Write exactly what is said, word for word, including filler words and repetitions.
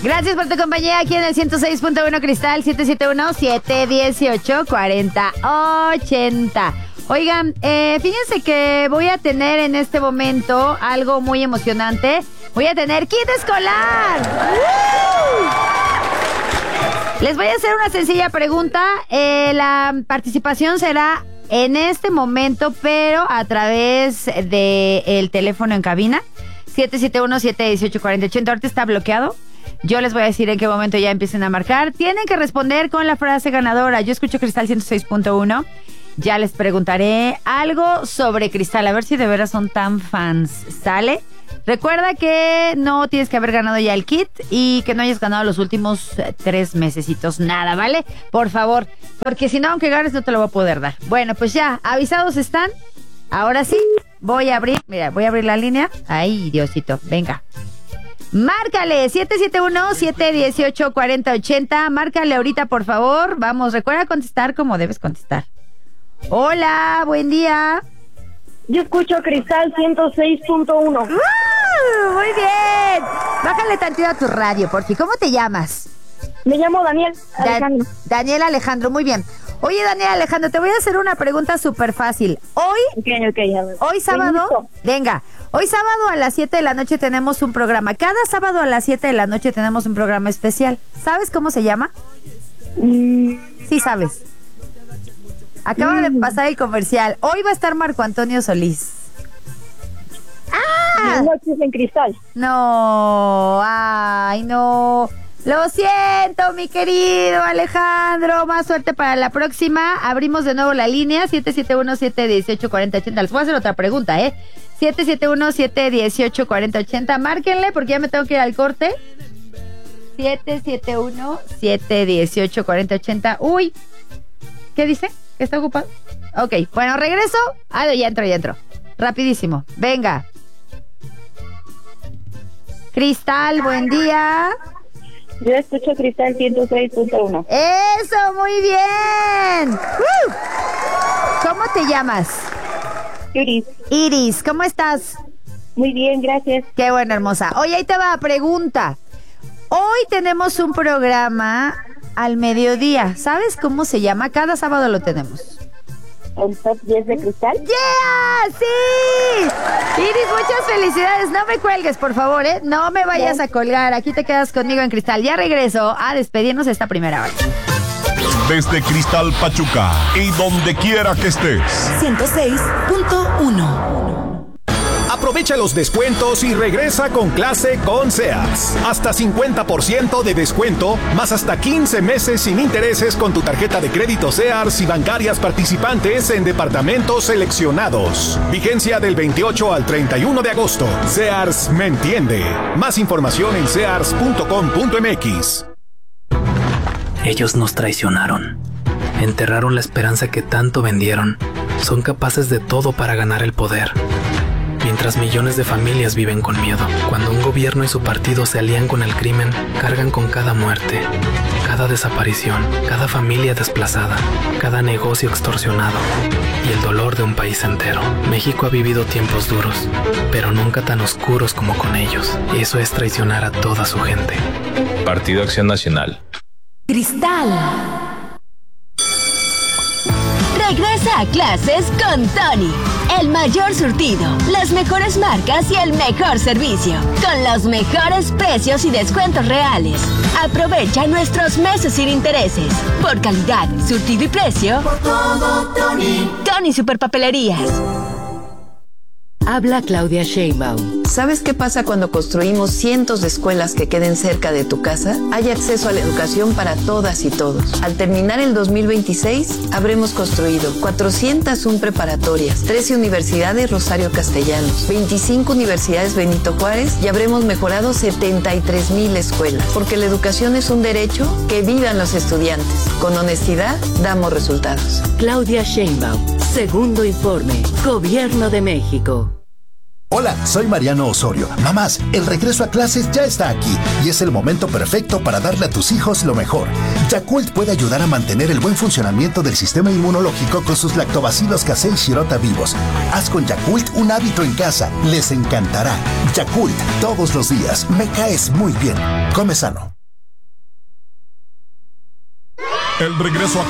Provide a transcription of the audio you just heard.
Gracias por tu compañía aquí en el ciento seis punto uno Cristal, siete siete uno, siete uno ocho, cuatro cero ocho cero. Oigan, eh, fíjense que voy a tener en este momento algo muy emocionante. Voy a tener kit escolar. ¡Woo! Les voy a hacer una sencilla pregunta. Eh, la participación será en este momento, pero a través del teléfono en cabina. siete siete uno, siete uno ocho, cuatro cero ocho cero. Ahorita está bloqueado. Yo les voy a decir en qué momento ya empiecen a marcar. Tienen que responder con la frase ganadora. Yo escucho Cristal ciento seis punto uno. Ya les preguntaré algo sobre Cristal. A ver si de veras son tan fans. ¿Sale? Recuerda que no tienes que haber ganado ya el kit y que no hayas ganado los últimos tres mesecitos. Nada, ¿vale? Por favor. Porque si no, aunque ganes, no te lo voy a poder dar. Bueno, pues ya. ¿Avisados están? Ahora sí. Voy a abrir. Mira, voy a abrir la línea. Ay, Diosito. Venga. Márcale, siete siete uno, siete uno ocho, cuatro cero ocho cero. Márcale ahorita, por favor. Vamos, recuerda contestar como debes contestar. Hola, buen día. Yo escucho Cristal ciento seis punto uno. ¡Uh! Muy bien. Bájale tantito a tu radio, por fin. ¿Cómo te llamas? Me llamo Daniel Alejandro. Da- Daniel Alejandro, muy bien. Oye, Daniel Alejandro, te voy a hacer una pregunta súper fácil. Hoy, Ok, ok, a ver. hoy sábado, venga, hoy sábado a las siete de la noche tenemos un programa. Cada sábado a las siete de la noche tenemos un programa especial. ¿Sabes cómo se llama? Mm, Sí, sabes. Acaba Mm. de pasar el comercial. Hoy va a estar Marco Antonio Solís. ¡Ah! Noches en Cristal. No, ay, no. Lo siento, mi querido Alejandro. Más suerte para la próxima. Abrimos de nuevo la línea siete siete uno, siete uno ocho, cuatro cero ocho cero. Les voy a hacer otra pregunta, ¿eh? siete siete uno, siete uno ocho, cuatro cero ocho cero. Márquenle porque ya me tengo que ir al corte. siete siete uno, siete uno ocho, cuatro cero ocho cero. Uy, ¿qué dice? ¿Que está ocupado? Ok, bueno, regreso. Ah, ya entro, ya entro. Rapidísimo. Venga. Cristal, buen día. Yo escucho Cristal ciento seis punto uno. ¡Eso! ¡Muy bien! ¡Uh! ¿Cómo te llamas? Iris. Iris, ¿cómo estás? Muy bien, gracias. Qué buena, hermosa. Oye, ahí te va, pregunta. Hoy tenemos un programa al mediodía. ¿Sabes cómo se llama? Cada sábado lo tenemos. ¿El top diez de Cristal? ¡Yeah! ¡Sí! Iris, muchas felicidades. No me cuelgues, por favor, ¿eh? No me vayas a colgar. Aquí te quedas conmigo en Cristal. Ya regreso a despedirnos esta primera hora. Desde Cristal Pachuca y donde quiera que estés. ciento seis punto uno. Aprovecha los descuentos y regresa con clase con Sears. Hasta cincuenta por ciento de descuento, más hasta quince meses sin intereses con tu tarjeta de crédito Sears y bancarias participantes en departamentos seleccionados. Vigencia del veintiocho al treinta y uno de agosto. Sears me entiende. Más información en sears punto com punto m x. Ellos nos traicionaron. Enterraron la esperanza que tanto vendieron. Son capaces de todo para ganar el poder. Mientras millones de familias viven con miedo, cuando un gobierno y su partido se alían con el crimen, cargan con cada muerte, cada desaparición, cada familia desplazada, cada negocio extorsionado y el dolor de un país entero. México ha vivido tiempos duros, pero nunca tan oscuros como con ellos. Y eso es traicionar a toda su gente. Partido Acción Nacional. Cristal. Regresa a clases con Tony. El mayor surtido, las mejores marcas y el mejor servicio. Con los mejores precios y descuentos reales. Aprovecha nuestros meses sin intereses. Por calidad, surtido y precio. Por todo, Tony. Tony Superpapelerías. Habla Claudia Sheinbaum. ¿Sabes qué pasa cuando construimos cientos de escuelas que queden cerca de tu casa? Hay acceso a la educación para todas y todos. Al terminar el dos mil veintiséis, habremos construido cuatrocientas una preparatorias, trece universidades Rosario Castellanos, veinticinco universidades Benito Juárez y habremos mejorado setenta y tres mil escuelas. Porque la educación es un derecho, que vivan los estudiantes. Con honestidad, damos resultados. Claudia Sheinbaum. Segundo informe. Gobierno de México. Hola, soy Mariano Osorio. Mamás, el regreso a clases ya está aquí y es el momento perfecto para darle a tus hijos lo mejor. Yakult puede ayudar a mantener el buen funcionamiento del sistema inmunológico con sus lactobacilos casei shirota vivos. Haz con Yakult un hábito en casa. Les encantará. Yakult, todos los días. Me caes muy bien. Come sano. El regreso a